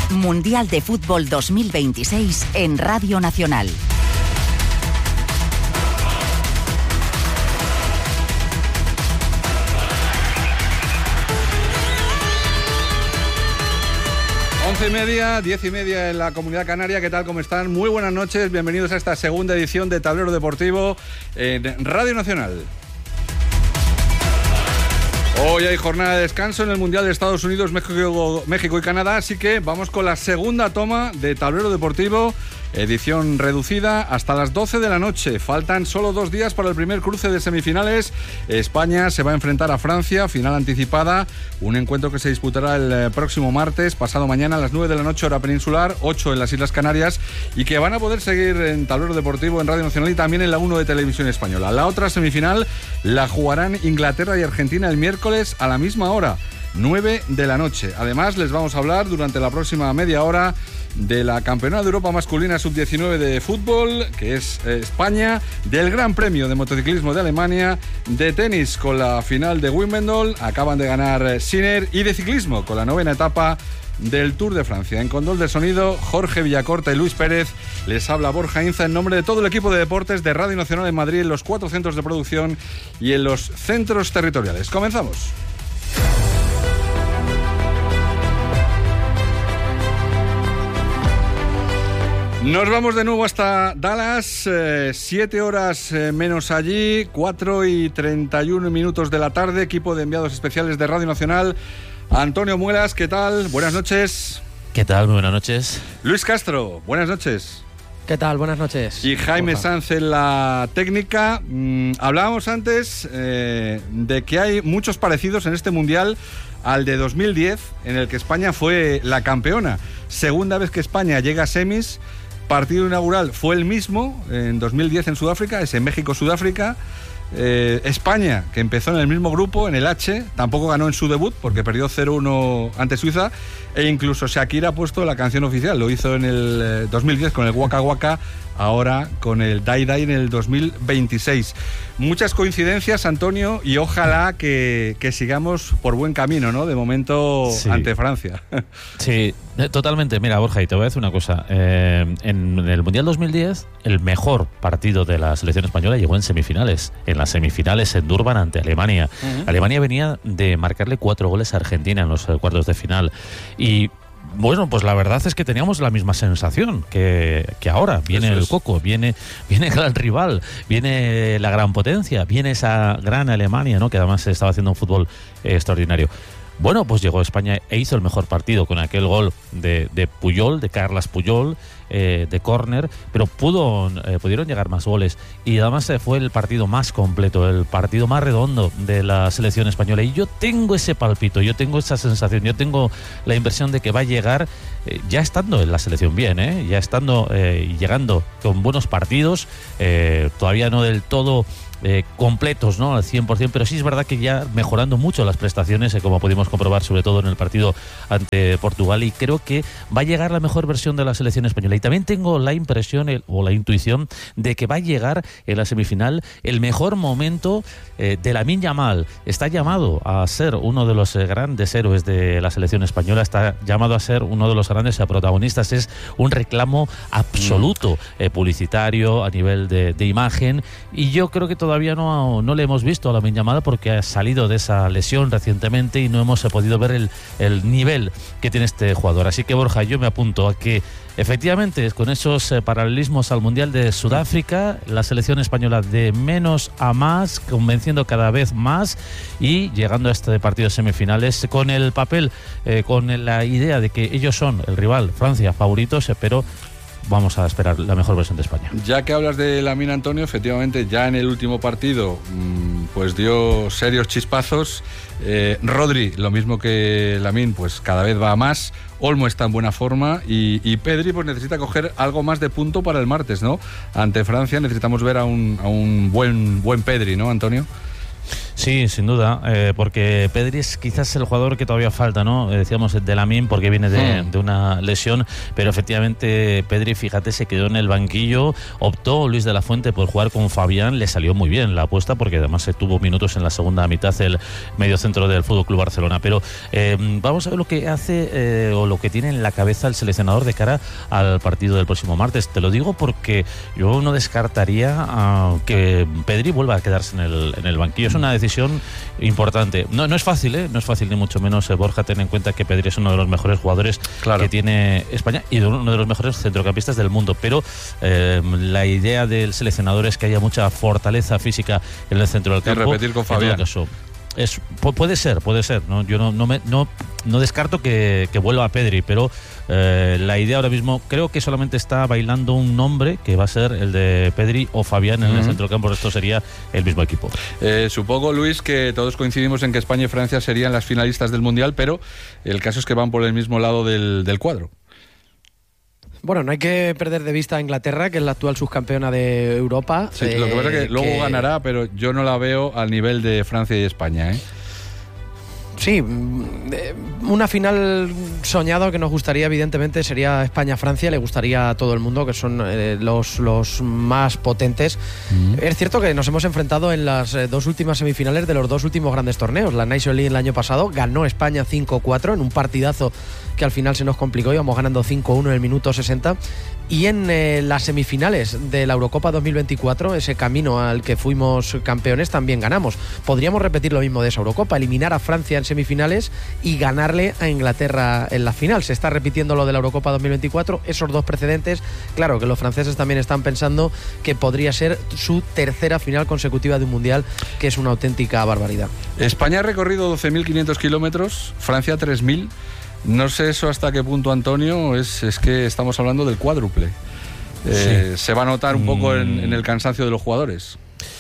Mundial de Fútbol 2026 en Radio Nacional. Once y media, 10:30 en la Comunidad Canaria. ¿Qué tal? ¿Cómo están? Muy buenas noches. Bienvenidos a esta segunda edición de Tablero Deportivo en Radio Nacional. Hoy hay jornada de descanso en el Mundial de Estados Unidos, México y Canadá, así que vamos con la segunda toma de Tablero Deportivo, edición reducida hasta las 12 de la noche. Faltan solo 2 días para el primer cruce de semifinales. España se va a enfrentar a Francia, final anticipada, un encuentro que se disputará el próximo martes, pasado mañana a las 9 de la noche, hora peninsular, 8 en las Islas Canarias, y que van a poder seguir en Tablero Deportivo en Radio Nacional y también en la 1 de Televisión Española. La otra semifinal la jugarán Inglaterra y Argentina el miércoles a la misma hora, 9 de la noche. Además, les vamos a hablar durante la próxima media hora de la Campeonato de Europa Masculina Sub-19 de fútbol, que es España, del Gran Premio de Motociclismo de Alemania, de tenis con la final de Wimbledon, acaban de ganar Sinner, y de ciclismo con la 9ª etapa del Tour de Francia. En control de sonido, Jorge Villacorta y Luis Pérez. Les habla Borja Inza en nombre de todo el equipo de deportes de Radio Nacional en Madrid, en los 4 centros de producción y en los centros territoriales. Comenzamos. Nos vamos de nuevo hasta Dallas, 7 horas menos allí, 4:31 de la tarde, equipo de enviados especiales de Radio Nacional. Antonio Muelas, ¿qué tal? Buenas noches. ¿Qué tal? Muy buenas noches. Luis Castro, buenas noches. ¿Qué tal? Buenas noches. Y Jaime Sanz en la técnica. Hablábamos antes de que hay muchos parecidos en este Mundial al de 2010, en el que España fue la campeona. Segunda vez que España llega a semis. Partido inaugural fue el mismo, en 2010 en Sudáfrica, es en México-Sudáfrica. España, que empezó en el mismo grupo, en el H, tampoco ganó en su debut porque perdió 0-1 ante Suiza, e incluso Shakira ha puesto la canción oficial, lo hizo en el 2010 con el Waka Waka, ahora con el Dai Dai en el 2026. Muchas coincidencias, Antonio, y ojalá que sigamos por buen camino, ¿no? De momento, sí, ante Francia. Sí, totalmente. Mira, Borja, y te voy a decir una cosa. En el Mundial 2010, el mejor partido de la selección española llegó en semifinales. En las semifinales en Durban ante Alemania. Alemania venía de marcarle 4 goles a Argentina en los cuartos de final. Y bueno, pues la verdad es que teníamos la misma sensación que ahora. Viene el coco, viene el gran rival, viene la gran potencia, viene esa gran Alemania, ¿no? Que además estaba haciendo un fútbol extraordinario. Bueno, pues llegó España e hizo el mejor partido con aquel gol de Puyol, de Carles Puyol, de córner, pero pudieron llegar más goles, y además fue el partido más completo, el partido más redondo de la selección española, y yo tengo ese palpito, yo tengo esa sensación, yo tengo la impresión de que va a llegar ya estando en la selección bien, ya estando y llegando con buenos partidos, todavía no del todo completos, ¿no? Al 100%, pero sí es verdad que ya mejorando mucho las prestaciones, como pudimos comprobar sobre todo en el partido ante Portugal, y creo que va a llegar la mejor versión de la selección española. Y también tengo la impresión o la intuición de que va a llegar en la semifinal el mejor momento de Lamine Yamal. Está llamado a ser uno de los grandes héroes de la selección española, está llamado a ser uno de los grandes protagonistas, es un reclamo absoluto publicitario a nivel de imagen, y yo creo que todavía no le hemos visto a Lamine Yamal porque ha salido de esa lesión recientemente y no hemos podido ver el nivel que tiene este jugador. Así que, Borja, yo me apunto a que efectivamente, con esos paralelismos al Mundial de Sudáfrica, la selección española de menos a más, convenciendo cada vez más y llegando a este partido de semifinales con el papel, con la idea de que ellos son el rival, Francia, favoritos, pero vamos a esperar la mejor versión de España. Ya que hablas de Lamine, Antonio, efectivamente ya en el último partido pues dio serios chispazos. Rodri, lo mismo que Lamine, pues cada vez va a más. Olmo está en buena forma y Pedri pues necesita coger algo más de punto para el martes, ¿no? Ante Francia necesitamos ver a un buen Pedri, ¿no, Antonio? Sí, sin duda, porque Pedri es quizás el jugador que todavía falta, ¿no? Decíamos de Lamine porque viene de una lesión, pero efectivamente Pedri, fíjate, se quedó en el banquillo, optó Luis de la Fuente por jugar con Fabián, le salió muy bien la apuesta porque además se tuvo minutos en la segunda mitad el mediocentro del FC Barcelona, pero vamos a ver lo que hace o lo que tiene en la cabeza el seleccionador de cara al partido del próximo martes. Te lo digo porque yo no descartaría que Pedri vuelva a quedarse en el banquillo. Es una decisión importante. No es fácil, no es fácil ni mucho menos, Borja, ten en cuenta que Pedri es uno de los mejores jugadores que tiene España y uno de los mejores centrocampistas del mundo, pero la idea del seleccionador es que haya mucha fortaleza física en el centro del campo. Y repetir con Fabián. Puede ser, ¿no? Yo no descarto que vuelva a Pedri, pero la idea ahora mismo creo que solamente está bailando un nombre que va a ser el de Pedri o Fabián en el centro del campo. Esto sería el mismo equipo. Supongo, Luis, que todos coincidimos en que España y Francia serían las finalistas del Mundial, pero el caso es que van por el mismo lado del cuadro. Bueno, no hay que perder de vista a Inglaterra, que es la actual subcampeona de Europa. Sí, lo que pasa es que luego ganará, pero yo no la veo al nivel de Francia y España, ¿eh? Sí, una final soñada que nos gustaría, evidentemente, sería España-Francia. Le gustaría a todo el mundo, que son los más potentes. Es cierto que nos hemos enfrentado en las dos últimas semifinales de los dos últimos grandes torneos. La Nations League el año pasado ganó España 5-4 en un partidazo que al final se nos complicó, íbamos ganando 5-1 en el minuto 60. Y en las semifinales de la Eurocopa 2024, ese camino al que fuimos campeones, también ganamos. Podríamos repetir lo mismo de esa Eurocopa, eliminar a Francia en semifinales y ganarle a Inglaterra en la final. Se está repitiendo lo de la Eurocopa 2024, esos dos precedentes. Claro que los franceses también están pensando que podría ser su tercera final consecutiva de un Mundial, que es una auténtica barbaridad. España ha recorrido 12.500 kilómetros, Francia 3.000. No sé eso hasta qué punto, Antonio, es que estamos hablando del cuádruple. Sí. ¿Se va a notar un poco en el cansancio de los jugadores?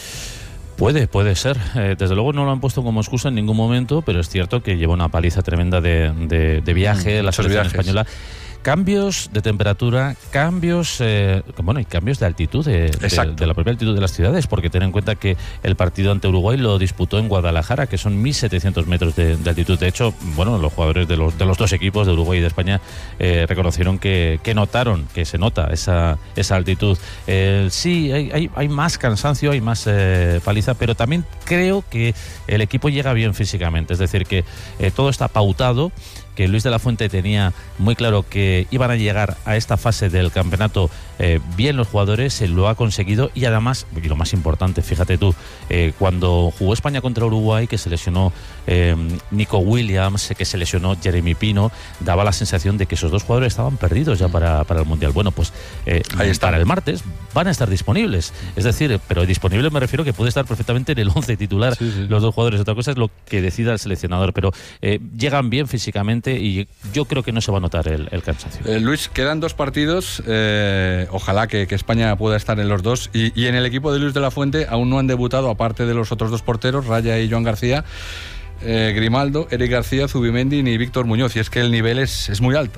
Puede ser. Desde luego no lo han puesto como excusa en ningún momento, pero es cierto que lleva una paliza tremenda de viaje la selección española. Cambios de temperatura, cambios y cambios de altitud, de la propia altitud de las ciudades, porque ten en cuenta que el partido ante Uruguay lo disputó en Guadalajara, que son 1.700 metros de altitud. De hecho, los jugadores de los dos equipos, de Uruguay y de España, reconocieron que notaron, que se nota esa altitud. Sí, hay más cansancio, hay más paliza, pero también creo que el equipo llega bien físicamente, es decir, que todo está pautado, que Luis de la Fuente tenía muy claro que iban a llegar a esta fase del campeonato bien los jugadores, lo ha conseguido y además, y lo más importante, fíjate tú, cuando jugó España contra Uruguay, que se lesionó Nico Williams, que se lesionó Jeremy Pino, daba la sensación de que esos dos jugadores estaban perdidos ya para el Mundial. Bueno, pues para el martes van a estar disponibles, es decir, pero disponibles me refiero que puede estar perfectamente en el 11 titular los dos jugadores. Otra cosa es lo que decida el seleccionador, pero llegan bien físicamente y yo creo que no se va a notar el cansancio. Luis, quedan dos partidos, ojalá que España pueda estar en los dos, y en el equipo de Luis de la Fuente aún no han debutado, aparte de los otros dos porteros, Raya y Joan García, Grimaldo, Eric García, Zubimendi ni Víctor Muñoz, y es que el nivel es muy alto.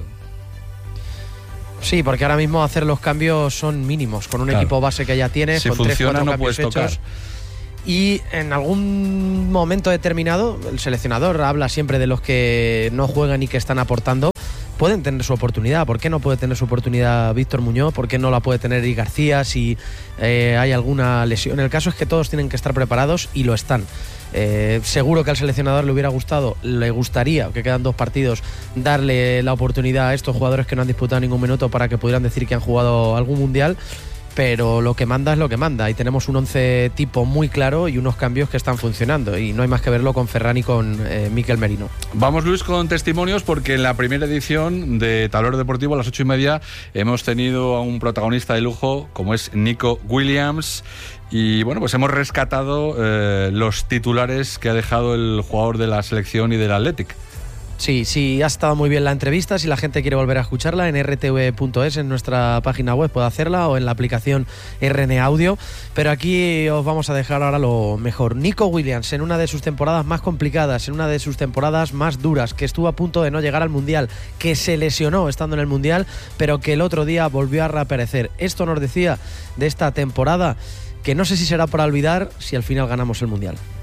Sí, porque ahora mismo hacer los cambios son mínimos, con un equipo base que ya tienes, si con funciona 3-4 no cambios puedes tocar. hechos. Y en algún momento determinado, el seleccionador habla siempre de los que no juegan y que están aportando. Pueden tener su oportunidad. ¿Por qué no puede tener su oportunidad Víctor Muñoz? ¿Por qué no la puede tener Eric García si hay alguna lesión? El caso es que todos tienen que estar preparados y lo están. Seguro que al seleccionador le gustaría, que quedan dos partidos, darle la oportunidad a estos jugadores que no han disputado ningún minuto para que pudieran decir que han jugado algún mundial. Pero lo que manda es lo que manda y tenemos un 11 tipo muy claro y unos cambios que están funcionando y no hay más que verlo con Ferran y con Mikel Merino. Vamos, Luis, con testimonios, porque en la primera edición de Tablero Deportivo a las 8:30 hemos tenido a un protagonista de lujo como es Nico Williams y bueno, pues hemos rescatado los titulares que ha dejado el jugador de la selección y del Athletic. Sí, ha estado muy bien la entrevista. Si la gente quiere volver a escucharla, en rtv.es, en nuestra página web, puede hacerla, o en la aplicación RN Audio. Pero aquí os vamos a dejar ahora lo mejor. Nico Williams, en una de sus temporadas más complicadas, en una de sus temporadas más duras, que estuvo a punto de no llegar al Mundial, que se lesionó estando en el Mundial, pero que el otro día volvió a reaparecer. Esto nos decía de esta temporada, que no sé si será para olvidar si al final ganamos el Mundial.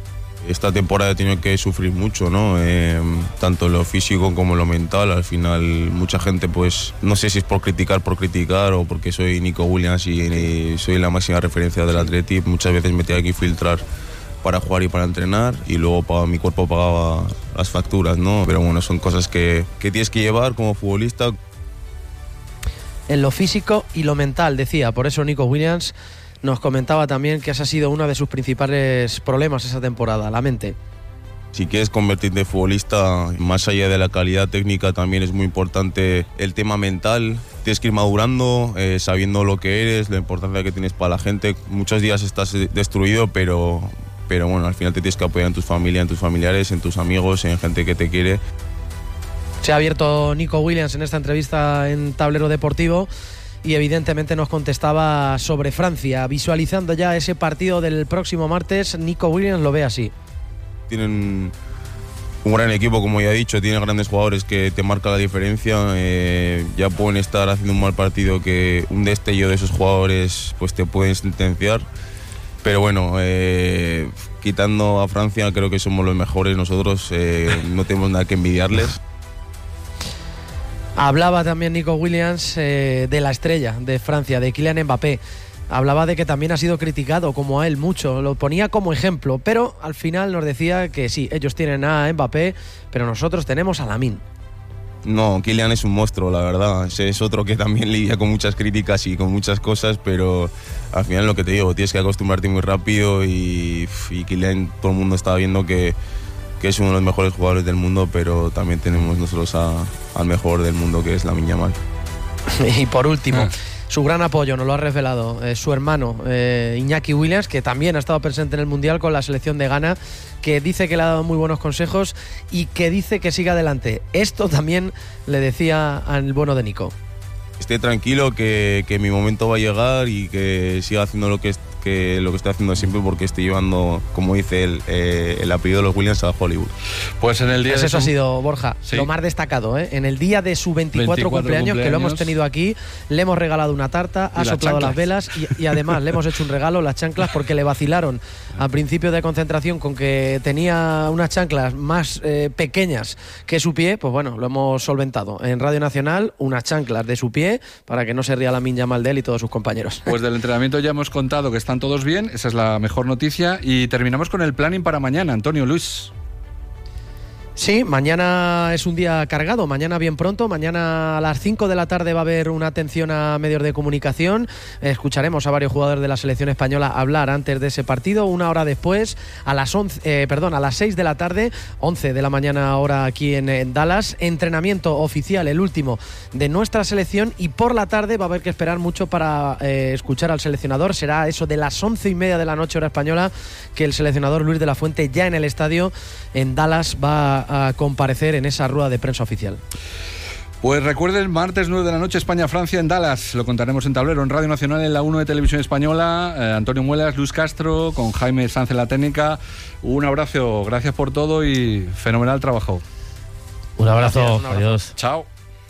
Esta temporada he tenido que sufrir mucho, ¿no? Tanto lo físico como lo mental. Al final mucha gente, pues no sé si es por criticar o porque soy Nico Williams y soy la máxima referencia del Atleti, muchas veces me tenía que filtrar para jugar y para entrenar, y luego mi cuerpo pagaba las facturas, ¿no? Pero bueno, son cosas que tienes que llevar como futbolista. En lo físico y lo mental, decía. Por eso Nico Williams nos comentaba también que ese ha sido uno de sus principales problemas esa temporada, la mente. Si quieres convertirte en futbolista, más allá de la calidad técnica, también es muy importante el tema mental. Tienes que ir madurando, sabiendo lo que eres, la importancia que tienes para la gente. Muchos días estás destruido, pero bueno, al final te tienes que apoyar en tu familia, en tus familiares, en tus amigos, en gente que te quiere. Se ha abierto Nico Williams en esta entrevista en Tablero Deportivo y evidentemente nos contestaba sobre Francia. Visualizando ya ese partido del próximo martes, Nico Williams lo ve así. Tienen un gran equipo, como ya he dicho, tienen grandes jugadores que te marcan la diferencia. Ya pueden estar haciendo un mal partido que un destello de esos jugadores pues te pueden sentenciar. Pero bueno, quitando a Francia, creo que somos los mejores nosotros, no tenemos nada que envidiarles. Hablaba también Nico Williams de la estrella de Francia, de Kylian Mbappé. Hablaba de que también ha sido criticado, como a él, mucho. Lo ponía como ejemplo, pero al final nos decía que sí, ellos tienen a Mbappé, pero nosotros tenemos a Lamine. No, Kylian es un monstruo, la verdad. Es otro que también lidia con muchas críticas y con muchas cosas, pero al final lo que te digo, tienes que acostumbrarte muy rápido y Kylian, todo el mundo está viendo que es uno de los mejores jugadores del mundo, pero también tenemos nosotros al mejor del mundo, que es Lamine Yamal. Y por último, su gran apoyo, nos lo ha revelado su hermano Iñaki Williams, que también ha estado presente en el Mundial con la selección de Ghana, que dice que le ha dado muy buenos consejos y que dice que siga adelante. Esto también le decía al bueno de Nico. Esté tranquilo, que mi momento va a llegar y que siga haciendo lo que estoy haciendo siempre, porque estoy llevando, como dice él, el apellido de los Williams a Hollywood. Pues en el día eso ha sido, Borja, sí, lo más destacado, ¿eh? En el día de su 24 cumpleaños, que lo hemos tenido aquí, le hemos regalado una tarta, ha soplado las velas y además le hemos hecho un regalo, las chanclas, porque le vacilaron al principio de concentración con que tenía unas chanclas más pequeñas que su pie. Pues bueno, lo hemos solventado en Radio Nacional, unas chanclas de su pie, para que no se ría Lamine Yamal de él y todos sus compañeros. Pues del entrenamiento ya hemos contado que están todos bien, esa es la mejor noticia, y terminamos con el planning para mañana. Antonio, Luis. Sí, mañana es un día cargado, mañana bien pronto, mañana a las 5 de la tarde va a haber una atención a medios de comunicación, escucharemos a varios jugadores de la selección española hablar antes de ese partido. Una hora después, a las 6 de la tarde, 11 de la mañana hora aquí en Dallas, entrenamiento oficial, el último de nuestra selección, y por la tarde va a haber que esperar mucho para escuchar al seleccionador. Será eso de las 11:30 de la noche hora española que el seleccionador Luis de la Fuente, ya en el estadio en Dallas, va a comparecer en esa rueda de prensa oficial. Pues recuerden, martes 9 de la noche, España-Francia en Dallas. Lo contaremos en Tablero, en Radio Nacional, en la 1 de Televisión Española. Antonio Muelas, Luis Castro, con Jaime Sanz en la técnica. Un abrazo, gracias por todo y fenomenal trabajo. Un abrazo, adiós. Chao.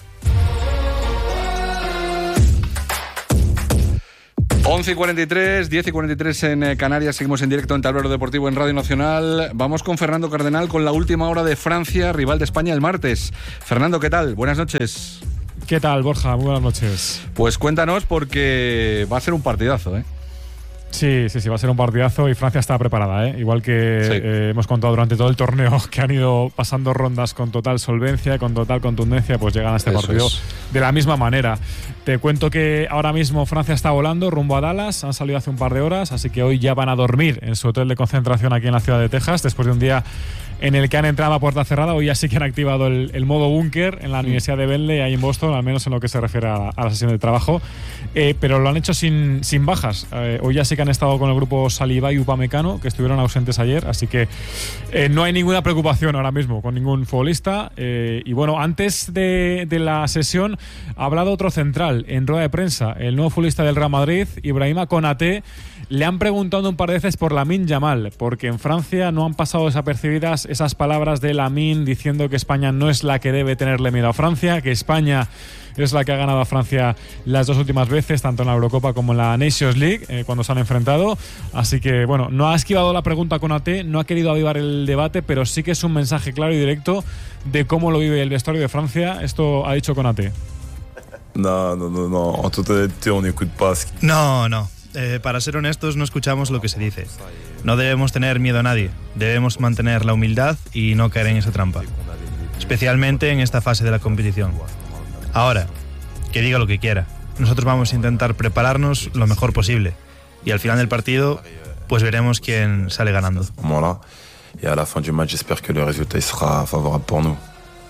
11:43, 10:43 en Canarias. Seguimos en directo en Tablero Deportivo en Radio Nacional. Vamos con Fernando Cardenal con la última hora de Francia, rival de España el martes. Fernando, ¿qué tal? Buenas noches. ¿Qué tal, Borja? Muy buenas noches. Pues cuéntanos, porque va a ser un partidazo, ¿eh? Sí, va a ser un partidazo y Francia está preparada, ¿eh? Igual que hemos contado durante todo el torneo, que han ido pasando rondas con total solvencia, con total contundencia, pues llegan a este partido de la misma manera. Te cuento que ahora mismo Francia está volando rumbo a Dallas, han salido hace un par de horas, así que hoy ya van a dormir en su hotel de concentración aquí en la ciudad de Texas, después de un día en el que han entrado a puerta cerrada. Hoy ya sí que han activado el modo búnker en la Universidad de Bentley, ahí en Boston, al menos en lo que se refiere a la sesión de trabajo, pero lo han hecho sin bajas. Hoy ya sí que han estado con el grupo Saliba y Upamecano, que estuvieron ausentes ayer, así que no hay ninguna preocupación ahora mismo con ningún futbolista. Y bueno, antes de la sesión ha hablado otro central en rueda de prensa, el nuevo futbolista del Real Madrid, Ibrahima Konaté. Le han preguntado un par de veces por Lamine Yamal, porque en Francia no han pasado desapercibidas esas palabras de Lamine diciendo que España no es la que debe tenerle miedo a Francia, que España es la que ha ganado a Francia las 2 últimas veces, tanto en la Eurocopa como en la Nations League, cuando se han enfrentado. Así que, bueno, no ha esquivado la pregunta Konaté, no ha querido avivar el debate, pero sí que es un mensaje claro y directo de cómo lo vive el vestuario de Francia. Esto ha dicho Konaté. No, en toute honnêteté, on n'écoute pas. No. Para ser honestos, no escuchamos lo que se dice. No debemos tener miedo a nadie. Debemos mantener la humildad y no caer en esa trampa. Especialmente en esta fase de la competición. Ahora, que diga lo que quiera. Nosotros vamos a intentar prepararnos lo mejor posible. Y al final del partido, pues veremos quién sale ganando. Voilà. Y a la fin du match, j'espère que le résultat sera favorable pour nous.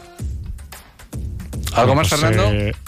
¿Algo más, Fernando?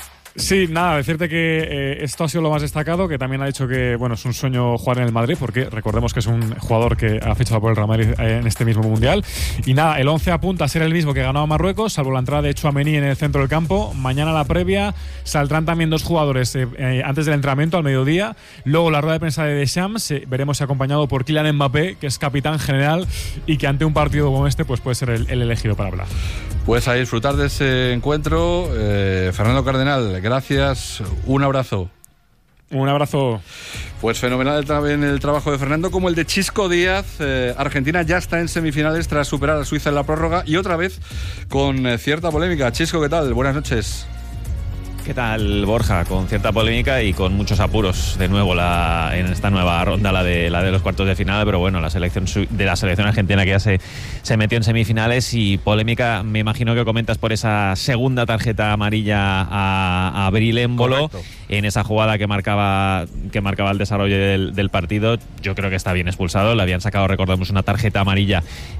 Sí, nada, decirte que esto ha sido lo más destacado, que también ha dicho que bueno, es un sueño jugar en el Madrid, porque recordemos que es un jugador que ha fichado por el Real Madrid en este mismo Mundial. Y nada, el 11 apunta a ser el mismo que ganó a Marruecos, salvo la entrada de Tchouaméni en el centro del campo. Mañana la previa, saldrán también 2 jugadores antes del entrenamiento, al mediodía. Luego la rueda de prensa de Deschamps, veremos acompañado por Kylian Mbappé, que es capitán general y que ante un partido como este pues puede ser el elegido para hablar. Pues a disfrutar de ese encuentro. Fernando Cardenal, gracias, un abrazo. Un abrazo. Pues fenomenal también el trabajo de Fernando, como el de Chisco Díaz. Argentina ya está en semifinales tras superar a Suiza en la prórroga y otra vez con cierta polémica. Chisco, ¿qué tal? Buenas noches. ¿Qué tal, Borja? Con cierta polémica y con muchos apuros de nuevo en esta nueva ronda, la de los cuartos de final, pero bueno, la selección argentina que ya se metió en semifinales, y polémica, me imagino que comentas por esa segunda tarjeta amarilla a Bril Embolo. Correcto. En esa jugada que marcaba el desarrollo del partido. Yo creo que está bien expulsado. Le habían sacado, recordamos, una tarjeta amarilla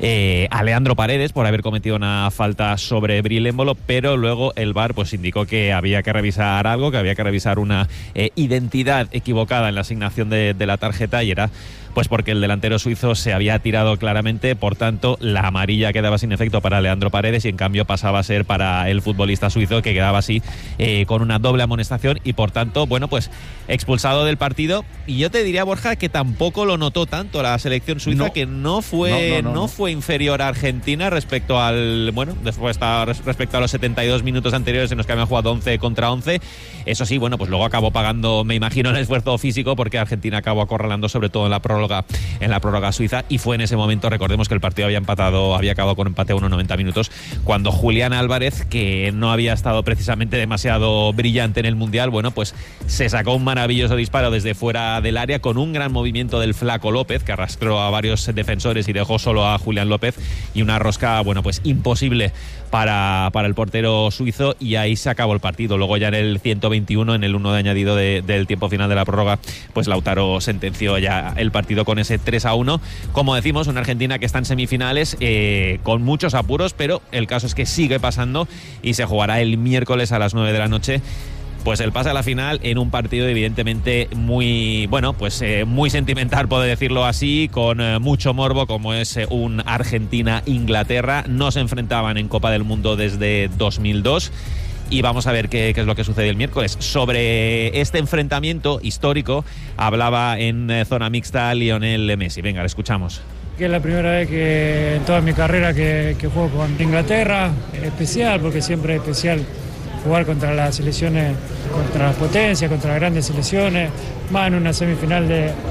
a Leandro Paredes por haber cometido una falta sobre Bril Embolo, pero luego el VAR pues indicó que había que revisar algo, que había que revisar una identidad equivocada en la asignación de la tarjeta, y era pues porque el delantero suizo se había tirado claramente. Por tanto, la amarilla quedaba sin efecto para Leandro Paredes y en cambio pasaba a ser para el futbolista suizo, que quedaba así con una doble amonestación y por tanto, bueno, pues expulsado del partido. Y yo te diría, Borja, que tampoco lo notó tanto la selección suiza, que no fue inferior a Argentina respecto al, bueno, después respecto a los 72 minutos anteriores en los que habían jugado 11 contra 11. Eso sí, bueno, pues luego acabó pagando, me imagino, el esfuerzo físico, porque Argentina acabó acorralando sobre todo en la prórroga suiza, y fue en ese momento, recordemos que el partido había acabado con empate a 90 minutos, cuando Julián Álvarez, que no había estado precisamente demasiado brillante en el Mundial, bueno, pues se sacó un maravilloso disparo desde fuera del área con un gran movimiento del Flaco López, que arrastró a varios defensores y dejó solo a Julián López, y una rosca, bueno, pues imposible para el portero suizo, y ahí se acabó el partido. Luego ya en el 121, en el 1 de añadido del tiempo final de la prórroga, pues Lautaro sentenció ya el partido con ese 3-1. Como decimos, una Argentina que está en semifinales con muchos apuros, pero el caso es que sigue pasando y se jugará el miércoles a las 9 de la noche. Pues el pase a la final en un partido evidentemente muy, bueno, pues muy sentimental, puedo decirlo así, con mucho morbo, como es un Argentina-Inglaterra. No se enfrentaban en Copa del Mundo desde 2002. Y vamos a ver qué es lo que sucede el miércoles. Sobre este enfrentamiento histórico hablaba en zona mixta Lionel Messi. Venga, le escuchamos. Que es la primera vez que en toda mi carrera que juego con Inglaterra. Especial, porque siempre es especial jugar contra las selecciones, contra las potencias, contra las grandes selecciones, más en una semifinal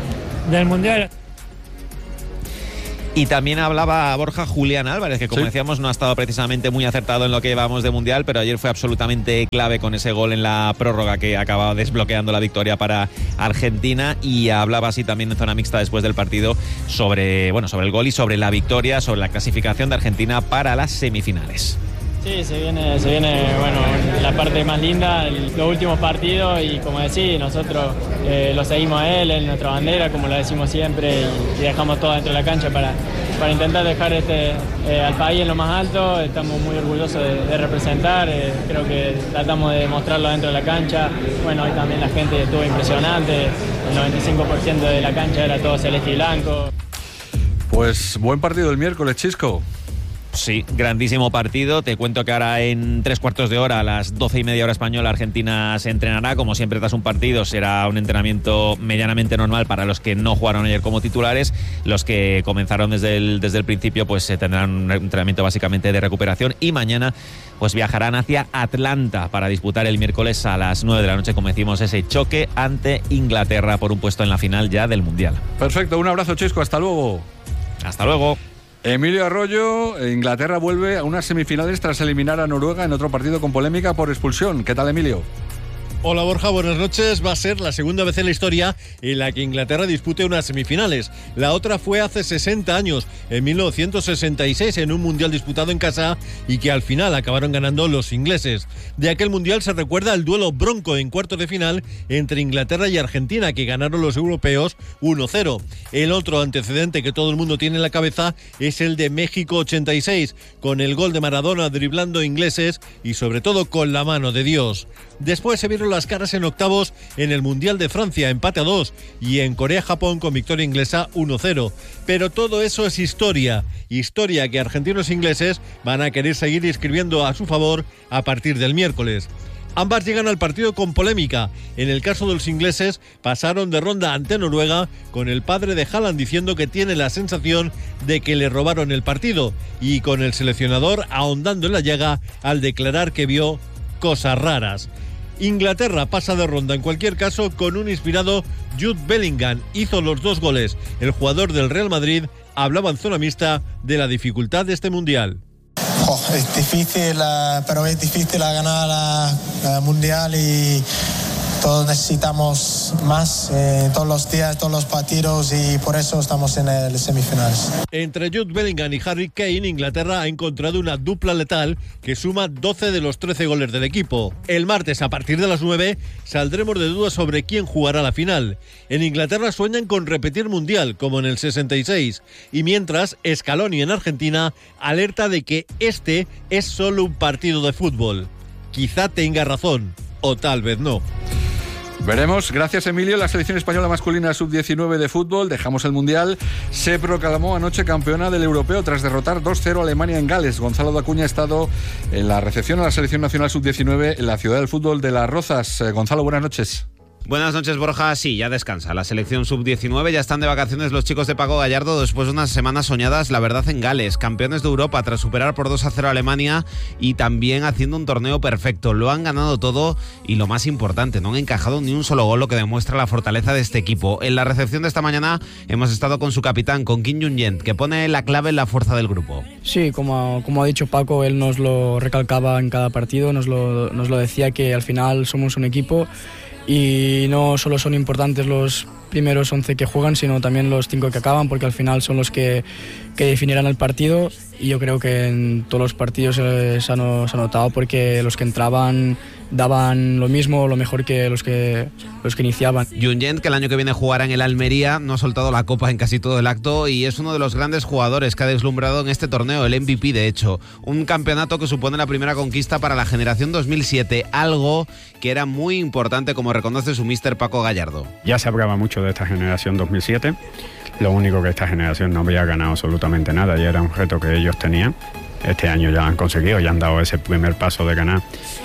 del Mundial. Y también hablaba Borja Julián Álvarez, que como decíamos no ha estado precisamente muy acertado en lo que llevamos de Mundial, pero ayer fue absolutamente clave con ese gol en la prórroga que acababa desbloqueando la victoria para Argentina, y hablaba así también en zona mixta después del partido sobre el gol y sobre la victoria, sobre la clasificación de Argentina para las semifinales. Sí, se viene bueno, la parte más linda, los últimos partidos, y como decís, nosotros lo seguimos a él, en nuestra bandera, como lo decimos siempre, y dejamos todo dentro de la cancha para intentar dejar al país en lo más alto. Estamos muy orgullosos de representar, creo que tratamos de mostrarlo dentro de la cancha. Bueno, hoy también la gente estuvo impresionante, el 95% de la cancha era todo celeste y blanco. Pues buen partido el miércoles, Chisco. Sí, grandísimo partido. Te cuento que ahora en 3/4 de hora, a las 12:30 hora española, Argentina se entrenará. Como siempre tras un partido será un entrenamiento medianamente normal para los que no jugaron ayer como titulares. Los que comenzaron desde el principio pues tendrán un entrenamiento básicamente de recuperación y mañana pues viajarán hacia Atlanta para disputar el miércoles a las 9 de la noche, como decimos, ese choque ante Inglaterra por un puesto en la final ya del Mundial. Perfecto, un abrazo, Chisco, hasta luego. Hasta luego. Emilio Arroyo, Inglaterra vuelve a unas semifinales tras eliminar a Noruega en otro partido con polémica por expulsión. ¿Qué tal, Emilio? Hola Borja, buenas noches. Va a ser la segunda vez en la historia en la que Inglaterra dispute unas semifinales. La otra fue hace 60 años, en 1966, en un mundial disputado en casa y que al final acabaron ganando los ingleses. De aquel mundial se recuerda el duelo bronco en cuartos de final entre Inglaterra y Argentina, que ganaron los europeos 1-0. El otro antecedente que todo el mundo tiene en la cabeza es el de México 86, con el gol de Maradona driblando ingleses y sobre todo con la mano de Dios. Después se vieron las caras en octavos en el Mundial de Francia, empate a 2, y en Corea-Japón con victoria inglesa 1-0. Pero todo eso es historia que argentinos e ingleses van a querer seguir escribiendo a su favor a partir del miércoles. Ambas llegan al partido con polémica. En el caso de los ingleses, pasaron de ronda ante Noruega con el padre de Haaland diciendo que tiene la sensación de que le robaron el partido, y con el seleccionador ahondando en la llaga al declarar que vio cosas raras. Inglaterra pasa de ronda en cualquier caso con un inspirado Jude Bellingham. Hizo los 2 goles. El jugador del Real Madrid hablaba en zona mixta de la dificultad de este mundial. Es difícil, pero es difícil ganar el mundial y todos necesitamos más todos los días, todos los partidos, y por eso estamos en el semifinales. Entre Jude Bellingham y Harry Kane, Inglaterra ha encontrado una dupla letal que suma 12 de los 13 goles del equipo. El martes, a partir de las 9, saldremos de dudas sobre quién jugará la final. En Inglaterra sueñan con repetir mundial, como en el 66, y mientras, Scaloni en Argentina alerta de que este es solo un partido de fútbol. Quizá tenga razón, o tal vez no. Veremos. Gracias, Emilio. La selección española masculina sub-19 de fútbol, dejamos el Mundial, se proclamó anoche campeona del europeo tras derrotar 2-0 a Alemania en Gales. Gonzalo de Acuña ha estado en la recepción a la selección nacional sub-19 en la ciudad del fútbol de Las Rozas. Gonzalo, buenas noches. Buenas noches, Borja. Sí, ya descansa la selección sub-19. Ya están de vacaciones los chicos de Paco Gallardo después de unas semanas soñadas, la verdad, en Gales. Campeones de Europa tras superar por 2-0 a Alemania y también haciendo un torneo perfecto. Lo han ganado todo y lo más importante, no han encajado ni un solo gol, lo que demuestra la fortaleza de este equipo. En la recepción de esta mañana hemos estado con su capitán, con Kim Jung-yent, que pone la clave en la fuerza del grupo. Sí, como ha dicho Paco, él nos lo recalcaba en cada partido, nos lo decía, que al final somos un equipo y no solo son importantes los primeros 11 que juegan, sino también los 5 que acaban, porque al final son los que definirán el partido, y yo creo que en todos los partidos se ha notado, porque los que entraban daban lo mismo, lo mejor que los que iniciaban. Jung-yent, que el año que viene jugará en el Almería, no ha soltado la copa en casi todo el acto y es uno de los grandes jugadores que ha deslumbrado en este torneo, el MVP de hecho. Un campeonato que supone la primera conquista para la generación 2007, algo que era muy importante, como reconoce su míster Paco Gallardo. Ya se hablaba mucho de esta generación 2007, lo único que esta generación no había ganado absolutamente nada, ya era un reto que ellos tenían. Este año ya lo han conseguido, ya han dado ese primer paso de ganar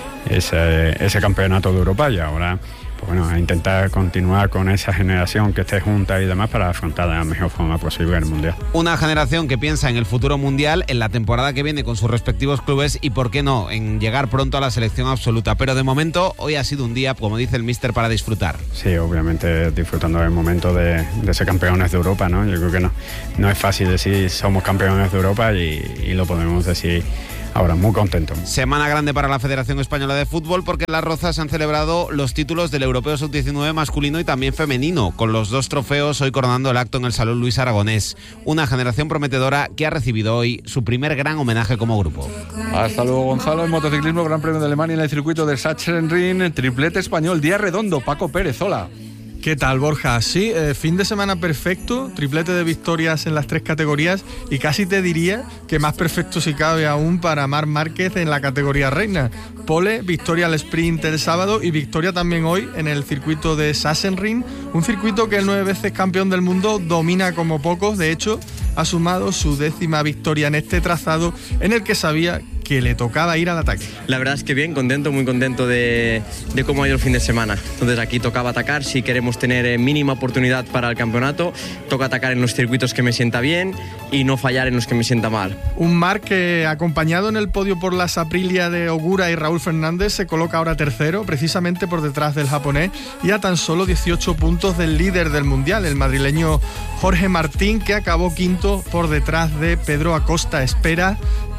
ese campeonato de Europa, y ahora pues bueno, a intentar continuar con esa generación que esté junta y demás para afrontar de la mejor forma posible el Mundial. Una generación que piensa en el futuro Mundial, en la temporada que viene con sus respectivos clubes y, por qué no, en llegar pronto a la selección absoluta. Pero de momento, hoy ha sido un día, como dice el míster, para disfrutar. Sí, obviamente disfrutando del momento de ser campeones de Europa, ¿no? Yo creo que no es fácil decir somos campeones de Europa y lo podemos decir ahora, muy contento. Semana grande para la Federación Española de Fútbol, porque en Las Rozas se han celebrado los títulos del Europeo Sub-19 masculino y también femenino, con los 2 trofeos hoy coronando el acto en el Salón Luis Aragonés. Una generación prometedora que ha recibido hoy su primer gran homenaje como grupo. Hasta luego, Gonzalo. En motociclismo, Gran Premio de Alemania en el circuito de Sachsenring, triplete español, día redondo, Paco Pérez, hola. ¿Qué tal, Borja? Sí, fin de semana perfecto, triplete de victorias en las 3 categorías, y casi te diría que más perfecto si cabe aún para Marc Márquez en la categoría reina. Pole, victoria al sprint el sábado y victoria también hoy en el circuito de Sachsenring, un circuito que el 9 veces campeón del mundo domina como pocos. De hecho, ha sumado su 10ª victoria en este trazado en el que sabía que le tocaba ir al ataque. La verdad es que bien, contento, muy contento de cómo ha ido el fin de semana. Entonces aquí tocaba atacar, si queremos tener mínima oportunidad para el campeonato, toca atacar en los circuitos que me sienta bien y no fallar en los que me sienta mal. Un Marc que, acompañado en el podio por las Aprilia de Ogura y Raúl Fernández, se coloca ahora tercero, precisamente por detrás del japonés y a tan solo 18 puntos del líder del mundial, el madrileño Jorge Martín, que acabó quinto por detrás de Pedro Acosta. Espera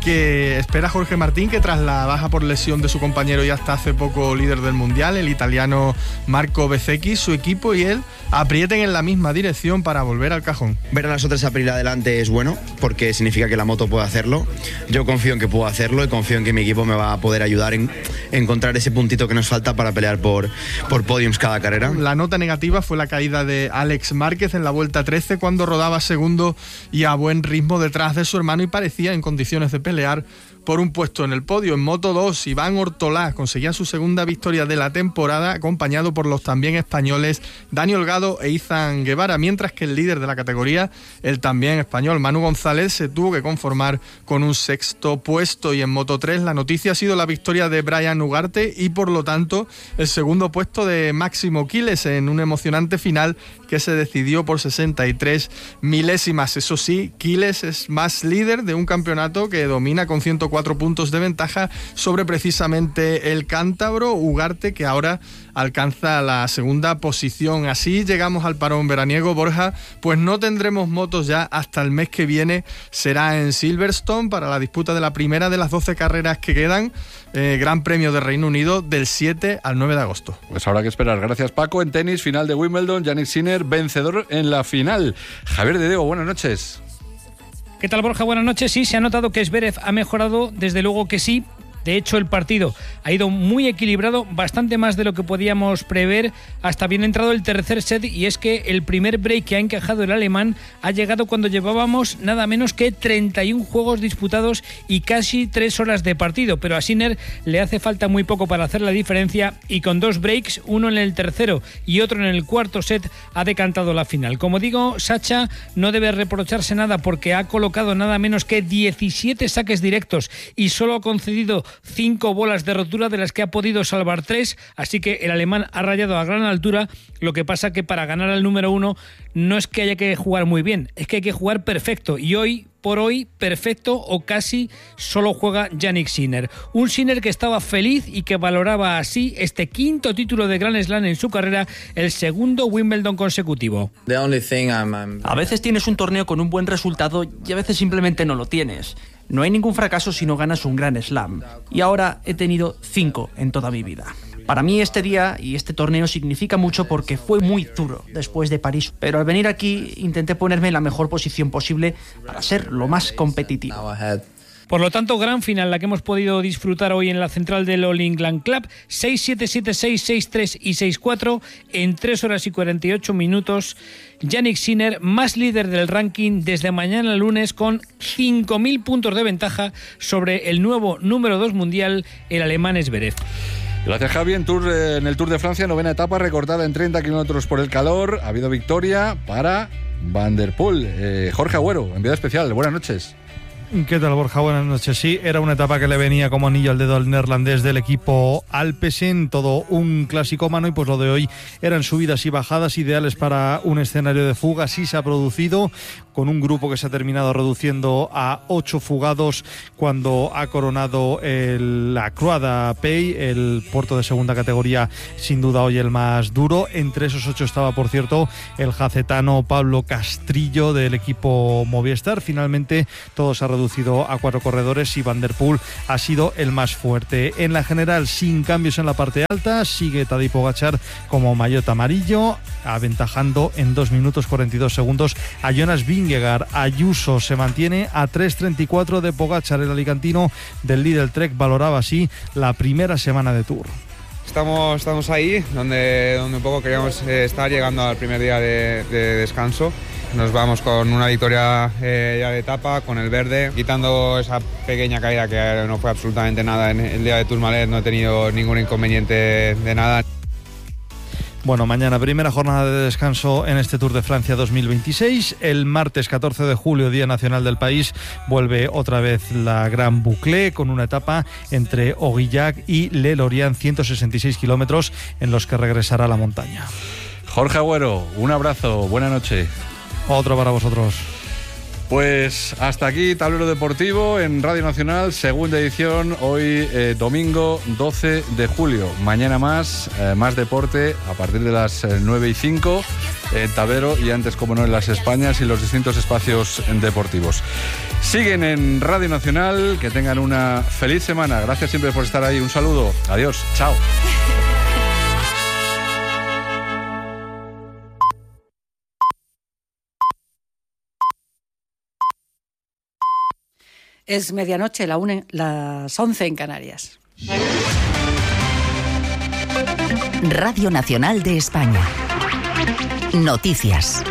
Jorge Martín que tras la baja por lesión de su compañero y hasta hace poco líder del mundial, el italiano Marco Bezzecchi, su equipo y él aprieten en la misma dirección para volver al cajón. Ver a las otras Aprilia adelante es bueno porque significa que la moto puede hacerlo. Yo confío en que puedo hacerlo y confío en que mi equipo me va a poder ayudar en encontrar ese puntito que nos falta para pelear por podiums cada carrera. La nota negativa fue la caída de Alex Márquez en la vuelta 13 cuando rodaba segundo y a buen ritmo detrás de su hermano y parecía en condiciones de pelear por un puesto en el podio. En Moto 2, Iván Ortolá conseguía su segunda victoria de la temporada, acompañado por los también españoles Dani Holgado e Izan Guevara, mientras que el líder de la categoría, el también español Manu González, se tuvo que conformar con un sexto puesto. Y en Moto 3 la noticia ha sido la victoria de Brian Ugarte y por lo tanto el segundo puesto de Máximo Quiles en un emocionante final que se decidió por 63 milésimas. Eso sí, Quiles es más líder de un campeonato que domina con 104 puntos de ventaja sobre precisamente el cántabro Ugarte, que ahora alcanza la segunda posición. Así llegamos al parón veraniego, Borja, pues no tendremos motos ya hasta el mes que viene. Será en Silverstone para la disputa de la primera de las 12 carreras que quedan, Gran Premio de Reino Unido, del 7 al 9 de agosto. Pues habrá que esperar. Gracias, Paco. En tenis, final de Wimbledon, Jannik Sinner vencedor en la final. Javier de Diego, buenas noches. ¿Qué tal, Borja? Buenas noches. Sí, se ha notado que Zverev ha mejorado, desde luego que sí. De hecho, el partido ha ido muy equilibrado, bastante más de lo que podíamos prever, hasta bien entrado el tercer set, y es que el primer break que ha encajado el alemán ha llegado cuando llevábamos nada menos que 31 juegos disputados y casi 3 horas de partido, pero a Sinner le hace falta muy poco para hacer la diferencia y con 2 breaks, uno en el tercero y otro en el cuarto set, ha decantado la final. Como digo, Sacha no debe reprocharse nada porque ha colocado nada menos que 17 saques directos y solo ha concedido 5 bolas de rotura, de las que ha podido salvar 3, así que el alemán ha rayado a gran altura. Lo que pasa que para ganar al número 1 no es que haya que jugar muy bien, es que hay que jugar perfecto, y hoy por hoy, perfecto o casi, solo juega Jannik Sinner. Un Sinner que estaba feliz y que valoraba así este quinto título de Grand Slam en su carrera, el segundo Wimbledon consecutivo. A veces tienes un torneo con un buen resultado y a veces simplemente no lo tienes. No hay ningún fracaso si no ganas un Grand Slam. Y ahora he tenido 5 en toda mi vida. Para mí este día y este torneo significa mucho porque fue muy duro después de París. Pero al venir aquí intenté ponerme en la mejor posición posible para ser lo más competitivo. Por lo tanto, gran final la que hemos podido disfrutar hoy en la central del All England Club. 6-7, 7-6, 6-3 y 6-4 en 3 horas y 48 minutos. Jannik Sinner, más líder del ranking desde mañana lunes, con 5.000 puntos de ventaja sobre el nuevo número 2 mundial, el alemán Zverev. Gracias, Javi. En el Tour de Francia, 9ª etapa, recortada en 30 kilómetros por el calor. Ha habido victoria para Van der Poel. Jorge Agüero, enviado especial. Buenas noches. ¿Qué tal, Borja? Buenas noches. Sí, era una etapa que le venía como anillo al dedo al neerlandés del equipo Alpecin, todo un clasicómano, y pues lo de hoy eran subidas y bajadas ideales para un escenario de fuga. Sí se ha producido, con un grupo que se ha terminado reduciendo a 8 fugados cuando ha coronado la Croix Pay, el puerto de segunda categoría, sin duda hoy el más duro. Entre esos 8 estaba, por cierto, el jacetano Pablo Castrillo del equipo Movistar. Finalmente todo se ha reducido a 4 corredores y Van der Poel ha sido el más fuerte. En la general, sin cambios en la parte alta, sigue Tadej Pogačar como maillot amarillo, aventajando en 2 minutos 42 segundos a Jonas Vingegaard. Ayuso se mantiene a 3.34 de Pogačar. El alicantino del Lidl Trek valoraba así la primera semana de Tour. Estamos ahí donde un poco queríamos estar, llegando al primer día de descanso. Nos vamos con una victoria ya de etapa, con el verde, quitando esa pequeña caída que no fue absolutamente nada en el día de Tourmalet. No he tenido ningún inconveniente de nada. Bueno, mañana primera jornada de descanso en este Tour de Francia 2026. El martes 14 de julio, Día Nacional del País, vuelve otra vez la Gran Boucle con una etapa entre Aurillac y Le Lorient, 166 kilómetros en los que regresará a la montaña. Jorge Agüero, un abrazo, buena noche. Otro para vosotros. Pues hasta aquí Tablero Deportivo en Radio Nacional, segunda edición, hoy domingo 12 de julio. Mañana más deporte a partir de las 9:05 en Tablero y antes, como no, en las Españas y los distintos espacios deportivos. Siguen en Radio Nacional, que tengan una feliz semana. Gracias siempre por estar ahí. Un saludo. Adiós. Chao. Es medianoche, las 11 en Canarias. Radio Nacional de España. Noticias.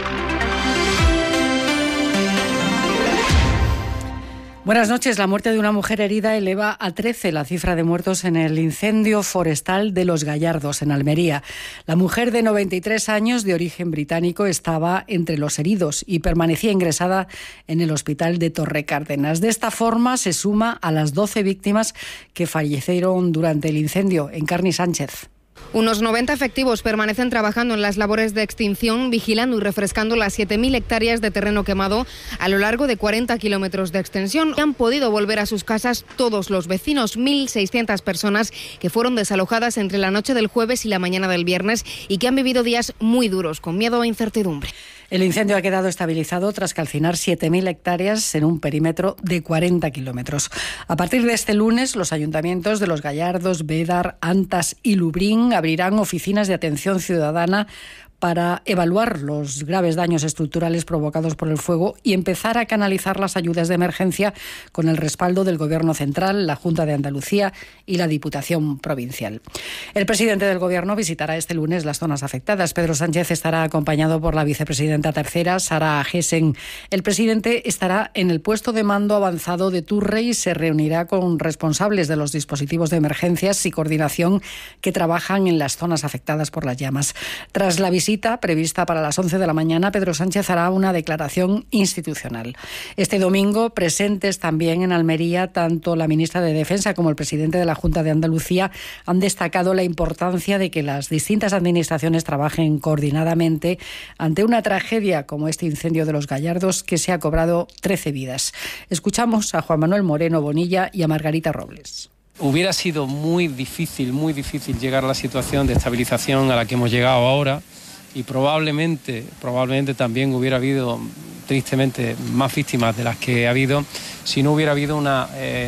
Buenas noches. La muerte de una mujer herida eleva a 13 la cifra de muertos en el incendio forestal de Los Gallardos, en Almería. La mujer de 93 años, de origen británico, estaba entre los heridos y permanecía ingresada en el hospital de Torrecárdenas. De esta forma se suma a las 12 víctimas que fallecieron durante el incendio. Encarni Sánchez. Unos 90 efectivos permanecen trabajando en las labores de extinción, vigilando y refrescando las 7.000 hectáreas de terreno quemado a lo largo de 40 kilómetros de extensión. Han podido volver a sus casas todos los vecinos, 1.600 personas que fueron desalojadas entre la noche del jueves y la mañana del viernes y que han vivido días muy duros, con miedo e incertidumbre. El incendio ha quedado estabilizado tras calcinar 7.000 hectáreas en un perímetro de 40 kilómetros. A partir de este lunes, los ayuntamientos de Los Gallardos, Bédar, Antas y Lubrín abrirán oficinas de atención ciudadana para evaluar los graves daños estructurales provocados por el fuego y empezar a canalizar las ayudas de emergencia con el respaldo del Gobierno central, la Junta de Andalucía y la Diputación provincial. El presidente del Gobierno visitará este lunes las zonas afectadas. Pedro Sánchez estará acompañado por la vicepresidenta tercera, Sara Agesen. El presidente estará en el puesto de mando avanzado de Turre y se reunirá con responsables de los dispositivos de emergencias y coordinación que trabajan en las zonas afectadas por las llamas. Tras la visita prevista para las 11 de la mañana, Pedro Sánchez hará una declaración institucional. Este domingo, presentes también en Almería, tanto la ministra de Defensa como el presidente de la Junta de Andalucía han destacado la importancia de que las distintas administraciones trabajen coordinadamente ante una tragedia como este incendio de Los Gallardos que se ha cobrado 13 vidas. Escuchamos a Juan Manuel Moreno Bonilla y a Margarita Robles. Hubiera sido muy difícil llegar a la situación de estabilización a la que hemos llegado ahora. Y probablemente también hubiera habido, tristemente, más víctimas de las que ha habido si no hubiera habido una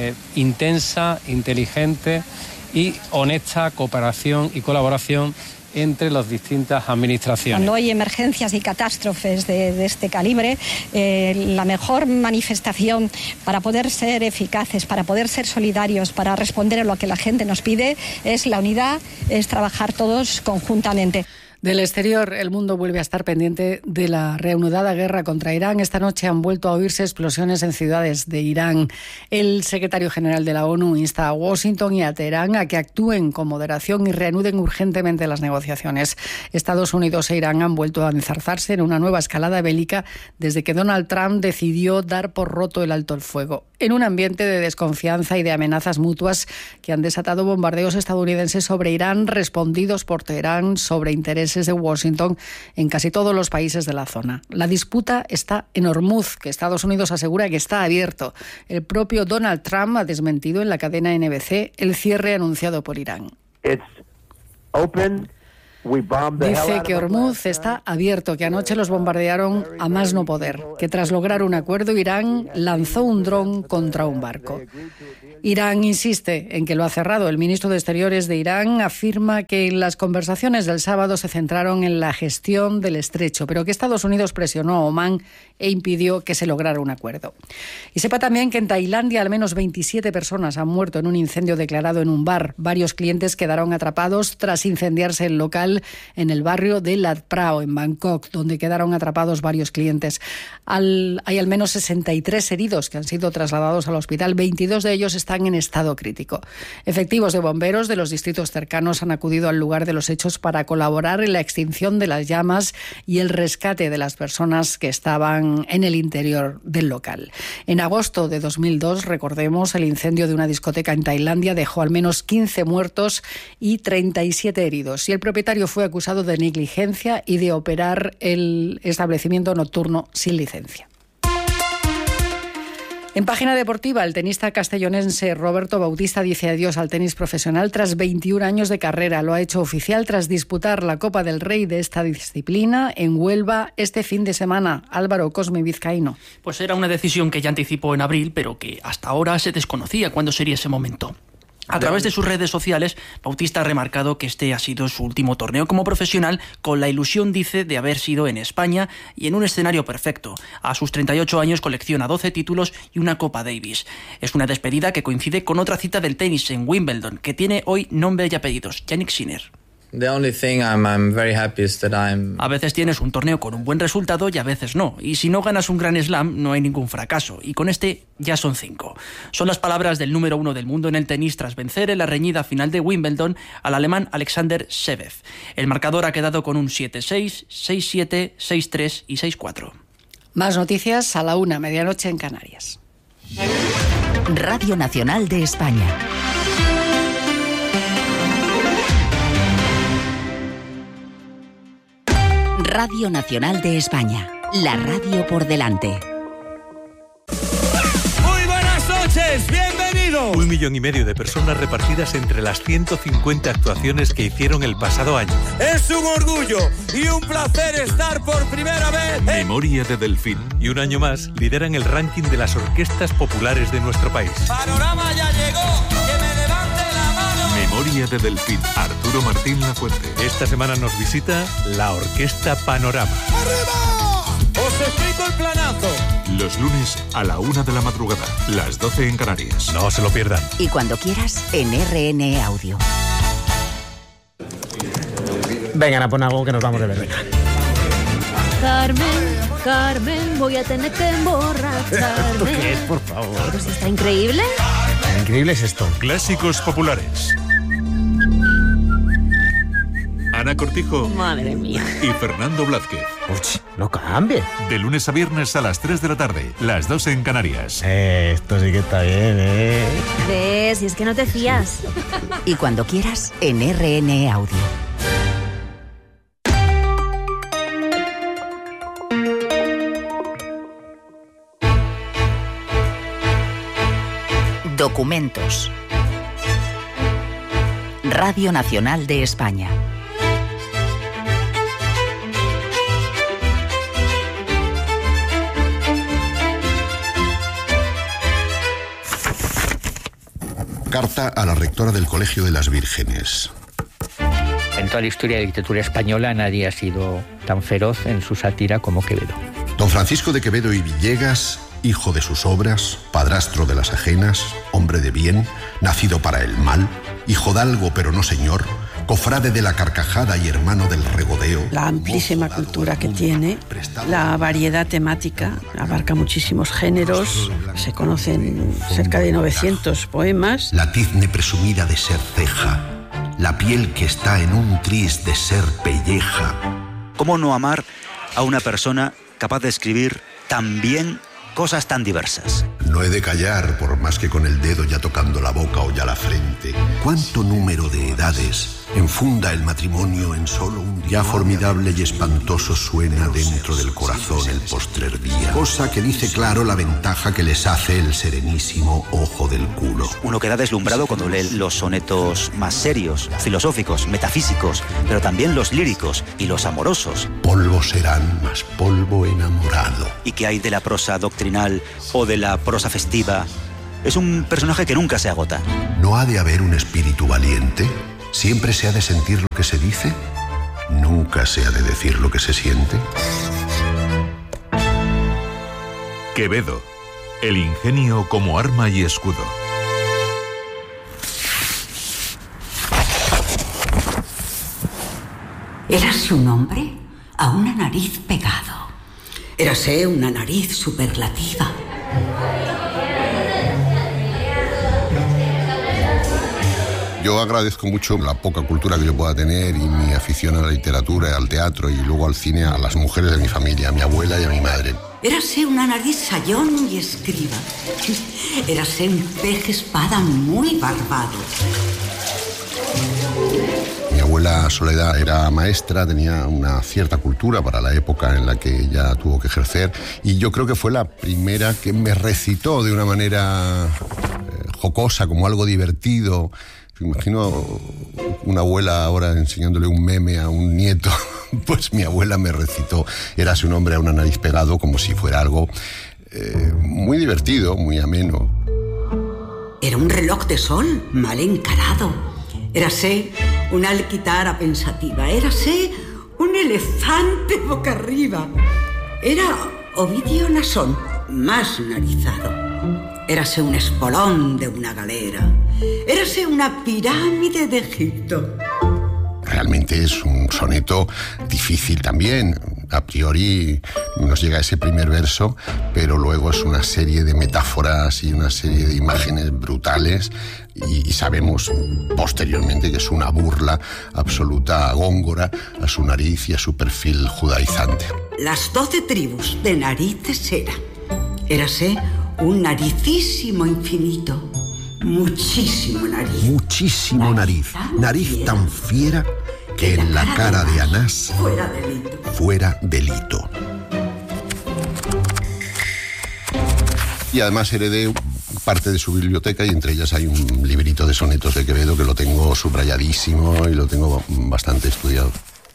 intensa, inteligente y honesta cooperación y colaboración entre las distintas administraciones. Cuando hay emergencias y catástrofes de este calibre, la mejor manifestación para poder ser eficaces, para poder ser solidarios, para responder a lo que la gente nos pide, es la unidad, es trabajar todos conjuntamente. Del exterior, el mundo vuelve a estar pendiente de la reanudada guerra contra Irán. Esta noche han vuelto a oírse explosiones en ciudades de Irán. El secretario general de la ONU insta a Washington y a Teherán a que actúen con moderación y reanuden urgentemente las negociaciones. Estados Unidos e Irán han vuelto a enzarzarse en una nueva escalada bélica desde que Donald Trump decidió dar por roto el alto el fuego, en un ambiente de desconfianza y de amenazas mutuas que han desatado bombardeos estadounidenses sobre Irán, respondidos por Teherán sobre intereses de Washington en casi todos los países de la zona. La disputa está en Hormuz, que Estados Unidos asegura que está abierto. El propio Donald Trump ha desmentido en la cadena NBC el cierre anunciado por Irán. Dice que Hormuz está abierto, que anoche los bombardearon a más no poder, que tras lograr un acuerdo Irán lanzó un dron contra un barco. Irán insiste en que lo ha cerrado. El ministro de Exteriores de Irán afirma que las conversaciones del sábado se centraron en la gestión del estrecho, pero que Estados Unidos presionó a Omán e impidió que se lograra un acuerdo. Y sepa también que en Tailandia al menos 27 personas han muerto en un incendio declarado en un bar. Varios clientes quedaron atrapados tras incendiarse el local hospital en el barrio de Lat Phrao, en Bangkok, donde quedaron atrapados varios clientes. Hay al menos 63 heridos que han sido trasladados al hospital, 22 de ellos están en estado crítico. Efectivos de bomberos de los distritos cercanos han acudido al lugar de los hechos para colaborar en la extinción de las llamas y el rescate de las personas que estaban en el interior del local. En agosto de 2002, recordemos, el incendio de una discoteca en Tailandia dejó al menos 15 muertos y 37 heridos. Y el propietario fue acusado de negligencia y de operar el establecimiento nocturno sin licencia. En página deportiva, el tenista castellonense Roberto Bautista dice adiós al tenis profesional tras 21 años de carrera. Lo ha hecho oficial tras disputar la Copa del Rey de esta disciplina en Huelva este fin de semana. Álvaro Cosme Vizcaíno. Pues era una decisión que ya anticipó en abril, pero que hasta ahora se desconocía cuándo sería ese momento. A través de sus redes sociales, Bautista ha remarcado que este ha sido su último torneo como profesional, con la ilusión, dice, de haber sido en España y en un escenario perfecto. A sus 38 años colecciona 12 títulos y una Copa Davis. Es una despedida que coincide con otra cita del tenis en Wimbledon, que tiene hoy nombre y apellidos, Jannik Sinner. A veces tienes un torneo con un buen resultado y a veces no. Y si no ganas un Grand Slam, no hay ningún fracaso. Y con este ya son 5. Son las palabras del número 1 del mundo en el tenis tras vencer en la reñida final de Wimbledon al alemán Alexander Zverev. El marcador ha quedado con un 7-6, 6-7, 6-3 y 6-4. Más noticias a la 1, medianoche en Canarias. Radio Nacional de España. Radio Nacional de España, la radio por delante. Muy buenas noches, bienvenidos. 1,5 millones de personas repartidas entre las 150 actuaciones que hicieron el pasado año. Es un orgullo y un placer estar por primera vez en Memoria de Delfín. Y un año más lideran el ranking de las orquestas populares de nuestro país. Panorama ya llegó, que me levante la mano. Memoria de Delfín, Arturo Martín Lafuente. Esta semana nos visita la Orquesta Panorama. ¡Arriba! Os explico el planazo. Los lunes a la 1 de la madrugada, las 12 en Canarias. No se lo pierdan. Y cuando quieras, en RN Audio. Vengan a poner algo que nos vamos de verga. Carmen, voy a tener que emborracharme. ¿Esto qué es, por favor? Pues está increíble. Increíble es esto. Clásicos populares. Ana Cortijo. Madre mía. Y Fernando Blázquez. Uy, no cambie. De lunes a viernes a las 3 de la tarde, las 2 en Canarias. Esto sí que está bien, ¿Ves? Si es que no te fías. Y cuando quieras, en RN Audio. Documentos. Radio Nacional de España. Carta a la rectora del Colegio de las Vírgenes. En toda la historia de la literatura española nadie ha sido tan feroz en su sátira como Quevedo. Don Francisco de Quevedo y Villegas, hijo de sus obras, padrastro de las ajenas, hombre de bien, nacido para el mal, hijodalgo pero no señor, cofrade de la carcajada y hermano del regodeo. La amplísima cultura que tiene, la variedad temática, abarca muchísimos géneros, se conocen cerca de 900 poemas. La tizne presumida de ser ceja, la piel que está en un tris de ser pelleja. ¿Cómo no amar a una persona capaz de escribir tan bien cosas tan diversas? No he de callar, por más que con el dedo ya tocando la boca o ya la frente. ¿Cuánto número de edades enfunda el matrimonio en solo un día? Ya formidable y espantoso suena dentro del corazón el postrer día. Cosa que dice claro la ventaja que les hace el serenísimo ojo del culo. Uno queda deslumbrado cuando lee los sonetos más serios, filosóficos, metafísicos, pero también los líricos y los amorosos. Polvo serán, más polvo enamorado. ¿Y qué hay de la prosa doctrinal o de la prosa festiva? Es un personaje que nunca se agota. ¿No ha de haber un espíritu valiente? ¿Siempre se ha de sentir lo que se dice? ¿Nunca se ha de decir lo que se siente? Quevedo, el ingenio como arma y escudo. Érase un hombre a una nariz pegado. Érase una nariz superlativa. Yo agradezco mucho la poca cultura que yo pueda tener y mi afición a la literatura, al teatro y luego al cine a las mujeres de mi familia, a mi abuela y a mi madre. Érase una nariz sayón y escriba. Érase un pez espada muy barbado. Mi abuela Soledad era maestra, tenía una cierta cultura para la época en la que ella tuvo que ejercer y yo creo que fue la primera que me recitó de una manera jocosa, como algo divertido. Me imagino una abuela ahora enseñándole un meme a un nieto. Pues mi abuela me recitó Érase un hombre a una nariz pegado, como si fuera algo muy divertido, muy ameno. Era un reloj de sol mal encarado. Érase una alquitara pensativa. Érase un elefante boca arriba. Era Ovidio Nasón, más narizado. Érase un espolón de una galera. Érase una pirámide de Egipto. Realmente es un soneto difícil también. A priori nos llega ese primer verso, pero luego es una serie de metáforas y una serie de imágenes brutales y sabemos posteriormente que es una burla absoluta a Góngora, a su nariz y a su perfil judaizante. Las 12 tribus de narices era. Érase un naricísimo infinito. Muchísimo nariz. Muchísimo nariz. Nariz tan fiera que en la cara de Anás fuera delito. Y además heredé parte de su biblioteca y entre ellas hay un librito de sonetos de Quevedo que lo tengo subrayadísimo y lo tengo bastante estudiado.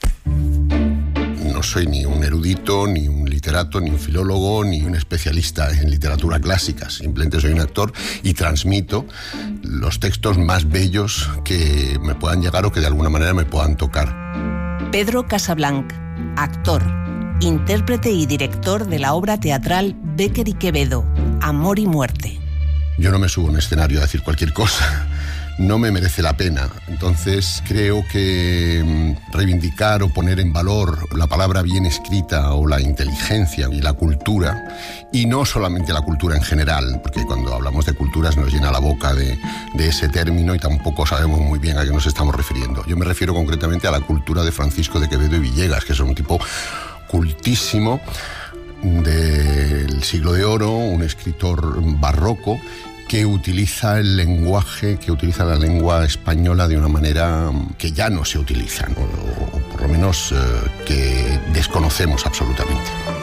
No soy ni un erudito, ni un literato, ni un filólogo, ni un especialista en literatura clásica. Simplemente soy un actor y transmito los textos más bellos que me puedan llegar o que de alguna manera me puedan tocar. Pedro Casablanc, actor, intérprete y director de la obra teatral Bécquer y Quevedo, Amor y Muerte. Yo no me subo a un escenario a decir cualquier cosa. No me merece la pena. Entonces creo que reivindicar o poner en valor la palabra bien escrita o la inteligencia y la cultura, y no solamente la cultura en general, porque cuando hablamos de culturas nos llena la boca de ese término y tampoco sabemos muy bien a qué nos estamos refiriendo. Yo me refiero concretamente a la cultura de Francisco de Quevedo y Villegas, que es un tipo cultísimo del siglo de oro, un escritor barroco que utiliza el lenguaje, que utiliza la lengua española de una manera que ya no se utiliza, ¿no? O por lo menos que desconocemos absolutamente.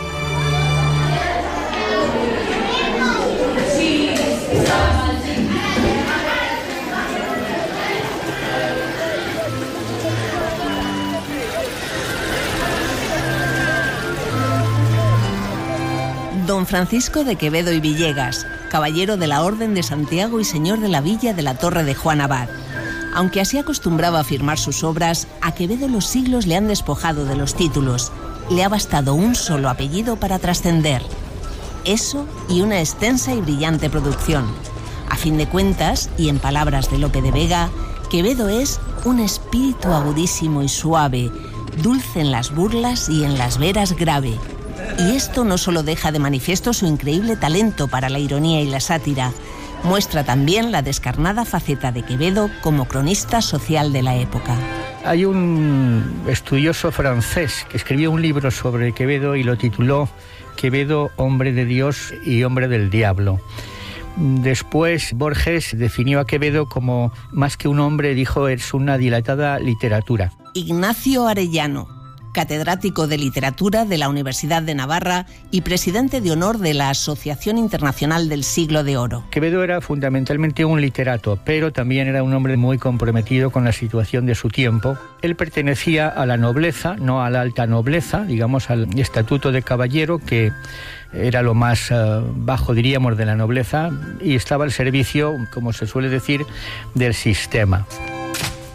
Don Francisco de Quevedo y Villegas, caballero de la Orden de Santiago y señor de la Villa de la Torre de Juan Abad. Aunque así acostumbraba a firmar sus obras, a Quevedo los siglos le han despojado de los títulos. Le ha bastado un solo apellido para trascender. Eso y una extensa y brillante producción. A fin de cuentas, y en palabras de Lope de Vega, Quevedo es un espíritu agudísimo y suave, dulce en las burlas y en las veras grave. Y esto no solo deja de manifiesto su increíble talento para la ironía y la sátira, muestra también la descarnada faceta de Quevedo como cronista social de la época. Hay un estudioso francés que escribió un libro sobre Quevedo y lo tituló Quevedo, hombre de Dios y hombre del diablo. Después Borges definió a Quevedo como, más que un hombre, dijo, es una dilatada literatura. Ignacio Arellano, catedrático de Literatura de la Universidad de Navarra y presidente de honor de la Asociación Internacional del Siglo de Oro. Quevedo era fundamentalmente un literato, pero también era un hombre muy comprometido con la situación de su tiempo. Él pertenecía a la nobleza, no a la alta nobleza, digamos al estatuto de caballero, que era lo más bajo, diríamos, de la nobleza, y estaba al servicio, como se suele decir, del sistema.